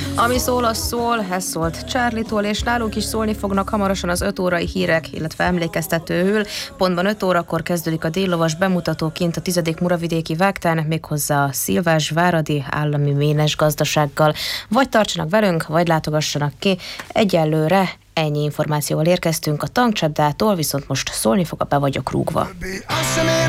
Ami szól, az szól, ez szólt Charlie-tól, és nálunk is szólni fognak hamarosan az 5 órai hírek, illetve emlékeztetőül. Pontban 5 órakor kezdődik a Déllovas bemutató kint a 10. Muravidéki Vágtán, méghozzá a Szilvás-váradi állami ménes gazdasággal. Vagy tartsanak velünk, vagy látogassanak ki. Egyelőre ennyi információval érkeztünk a tankcsapdától, viszont most szólni fog a Be vagyok rúgva.